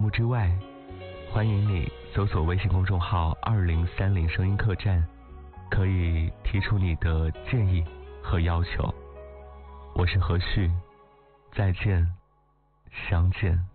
目之外，欢迎你搜索微信公众号2030声音客栈，可以提出你的建议和要求。我是何旭，再见，相见。